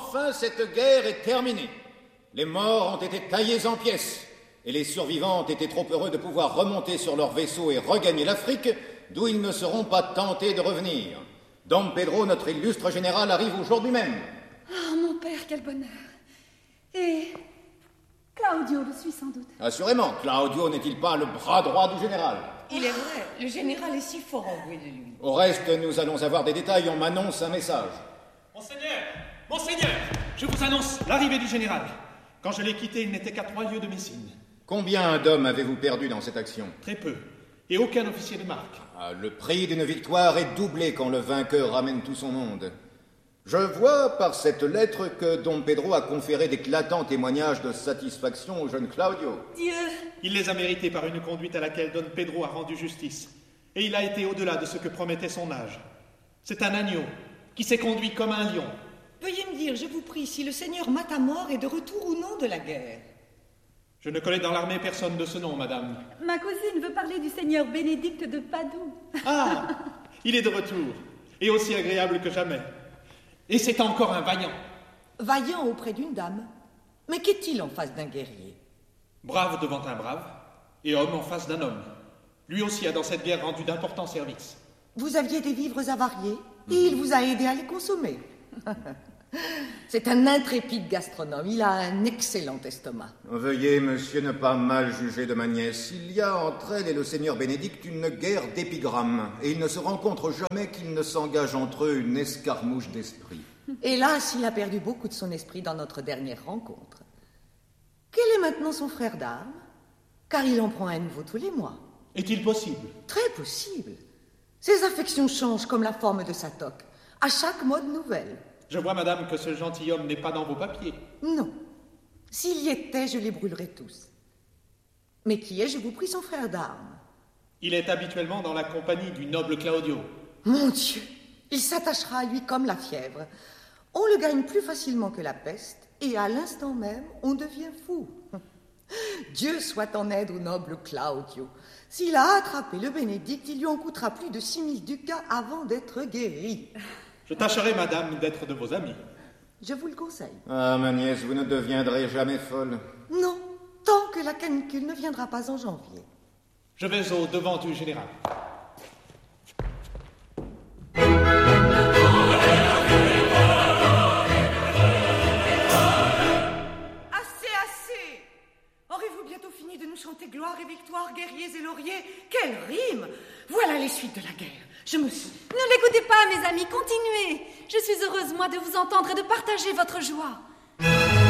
Enfin, cette guerre est terminée. Les morts ont été taillés en pièces, et les survivants ont été trop heureux de pouvoir remonter sur leur vaisseau et regagner l'Afrique, d'où ils ne seront pas tentés de revenir. Dom Pedro, notre illustre général, arrive aujourd'hui même. Ah, mon père, quel bonheur. Et Claudio le suit sans doute. Assurément, Claudio n'est-il pas le bras droit du général? Il est vrai, le général est si fort envoué de lui. Au reste, nous allons avoir des détails, on m'annonce un message. Monseigneur, je vous annonce l'arrivée du général. Quand je l'ai quitté, il n'était qu'à 3 lieues de Messine. Combien d'hommes avez-vous perdu dans cette action? Très peu, et aucun officier de marque. Ah, le prix d'une victoire est doublé quand le vainqueur ramène tout son monde. Je vois par cette lettre que Dom Pedro a conféré d'éclatants témoignages de satisfaction au jeune Claudio. Dieu! Il les a mérités par une conduite à laquelle Don Pedro a rendu justice. Et il a été au-delà de ce que promettait son âge. C'est un agneau qui s'est conduit comme un lion. Veuillez me dire, je vous prie, si le seigneur Matamor est de retour ou non de la guerre. Je ne connais dans l'armée personne de ce nom, madame. Ma cousine veut parler du seigneur Bénédicte de Padoue. Ah, il est de retour, et aussi agréable que jamais. Et c'est encore un vaillant. Vaillant auprès d'une dame. Mais qu'est-il en face d'un guerrier? Brave devant un brave, et homme en face d'un homme. Lui aussi a dans cette guerre rendu d'importants services. Vous aviez des vivres avariés, et il vous a aidé à les consommer. C'est un intrépide gastronome, il a un excellent estomac. Veuillez, monsieur, ne pas mal juger de ma nièce. Il y a entre elle et le seigneur Bénédicte une guerre d'épigrammes, et il ne se rencontre jamais qu'il ne s'engage entre eux une escarmouche d'esprit. Hélas, il a perdu beaucoup de son esprit dans notre dernière rencontre. Quel est maintenant son frère d'armes? Car il en prend un nouveau tous les mois. Est-il possible? Très possible. Ses affections changent comme la forme de sa toque, à chaque mode nouvelle. Je vois, madame, que ce gentilhomme n'est pas dans vos papiers. Non. S'il y était, je les brûlerais tous. Mais qui est, je vous prie, son frère d'armes? Il est habituellement dans la compagnie du noble Claudio. Mon Dieu, il s'attachera à lui comme la fièvre. On le gagne plus facilement que la peste, et à l'instant même, on devient fou. Dieu soit en aide au noble Claudio. S'il a attrapé le Bénédicte, il lui en coûtera plus de 6000 ducats avant d'être guéri. Je tâcherai, madame, d'être de vos amis. Je vous le conseille. Ah, ma nièce, vous ne deviendrez jamais folle. Non, tant que la canicule ne viendra pas en janvier. Je vais au devant du général. Assez! Aurez-vous bientôt fini de nous chanter gloire et victoire, guerriers et lauriers? Quelle rime! Voilà les suites de la guerre. Je me suis... Ne l'écoutez pas, mes amis, continuez. Je suis heureuse, moi, de vous entendre et de partager votre joie.